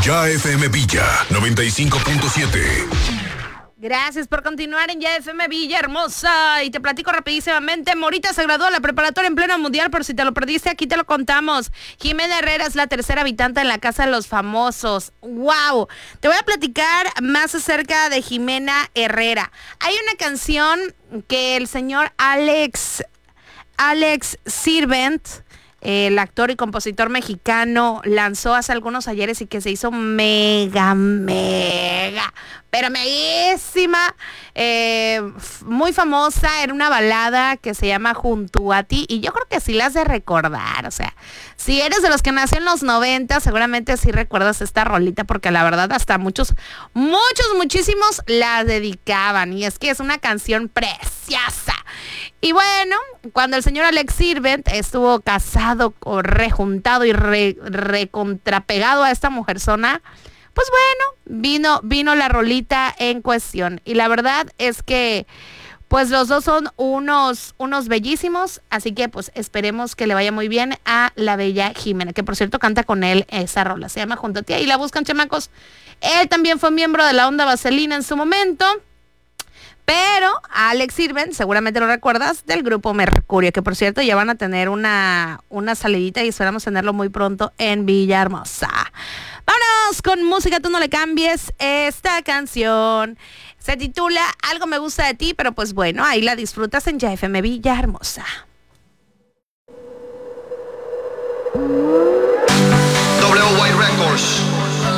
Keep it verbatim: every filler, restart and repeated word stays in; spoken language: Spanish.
Ya F M Villa noventa y cinco punto siete. Gracias por continuar en Ya F M Villahermosa. Y te platico rapidísimamente. Morita se graduó de la preparatoria en pleno mundial. Por si te lo perdiste, aquí te lo contamos. Jimena Herrera es la tercera habitante en la Casa de los Famosos. ¡Wow! Te voy a platicar más acerca de Jimena Herrera. Hay una canción que el señor Alex, Alex Sirvent, el actor y compositor mexicano, lanzó hace algunos ayeres y que se hizo mega, mega, pero meguísima, eh, muy famosa. Era una balada que se llama Junto a ti, y yo creo que sí la has de recordar. O sea, si eres de los que nació en los noventa, seguramente sí recuerdas esta rolita, porque la verdad hasta muchos, muchos, muchísimos la dedicaban, y es que es una canción preciosa. Y bueno, cuando el señor Alex Sirvent estuvo casado o rejuntado y re, recontrapegado a esta mujerzona, pues bueno, vino, vino la rolita en cuestión. Y la verdad es que pues los dos son unos, unos bellísimos, así que pues esperemos que le vaya muy bien a la bella Jimena, que por cierto canta con él esa rola, se llama Junto a ti, y la buscan, chamacos. Él también fue miembro de la onda Vaselina en su momento. Pero Alex Sirvent, seguramente lo recuerdas, del grupo Mercurio, que por cierto ya van a tener una, una salidita y esperamos tenerlo muy pronto en Villahermosa. Vámonos con música, tú no le cambies. Esta canción se titula Algo me gusta de ti, pero pues bueno, ahí la disfrutas en Ya F M Villahermosa. W Y Records.